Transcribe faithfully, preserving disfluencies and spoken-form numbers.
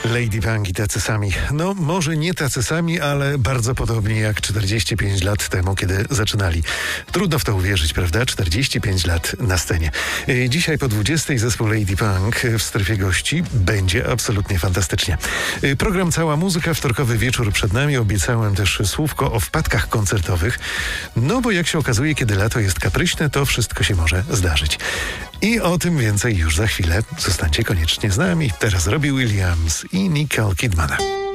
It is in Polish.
Lady Punk i tacy sami. No, może nie tacy sami, ale bardzo podobnie jak czterdzieści pięć lat temu, kiedy zaczynali. Trudno w to uwierzyć, prawda? czterdzieści pięć lat na scenie. Dzisiaj po dwudziestej zespół Lady Punk w strefie gości będzie absolutnie fantastycznie. Program Cała Muzyka, wtorkowy wieczór przed nami. Obiecałem też słówko o wpadkach koncertowych. No bo jak się okazuje, kiedy lato jest kapryśne, to wszystko się może zdarzyć. I o tym więcej już za chwilę. Zostańcie koniecznie z nami. Teraz Robbie Williams i Nicole Kidman.